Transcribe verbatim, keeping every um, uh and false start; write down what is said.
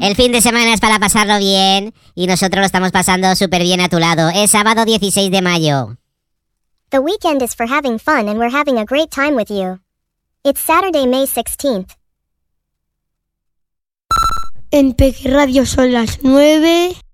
El fin de semana es para pasarlo bien y nosotros lo estamos pasando súper bien a tu lado. Es sábado dieciséis de mayo. The weekend is for having fun and we're having a great time with you. It's Saturday, May sixteenth. En Peque Radio son las nueve.